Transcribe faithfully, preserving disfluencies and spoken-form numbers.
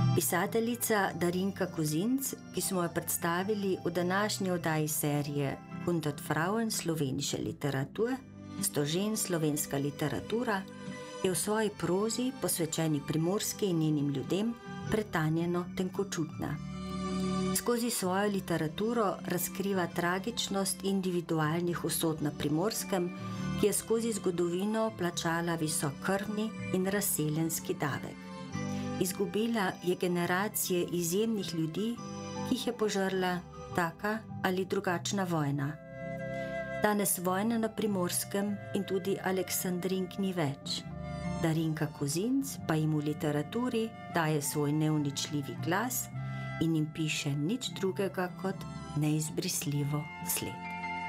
Pisateljica Darinka Kozinc, ki smo jo predstavili v današnji oddaji serije hundert Frauen slovenische Literatur, sto žen slovenska literatura, je v svoji prozi, posvečeni Primorski in njenim ljudem, pretanjeno tenkočutna. Skozi svojo literaturo razkriva tragičnost individualnih usod na Primorskem, ki je skozi zgodovino plačala visok krvni in razseljenski davek. Izgubila je generacije izjemnih ljudi, ki jih je požrla taka ali drugačna vojna. Danes vojne na Primorskem in tudi Aleksandrink ni več. Darinka Kozinc pa jim v literaturi daje svoj neuničljivi glas in jim piše nič drugega kot neizbrisljivo sled.